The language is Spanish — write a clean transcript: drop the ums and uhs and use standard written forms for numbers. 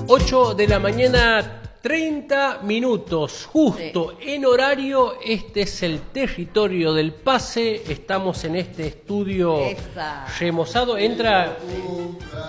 8 de la mañana, 30 minutos, justo en horario. Este es el territorio del pase. Estamos en este estudio remozado. Entra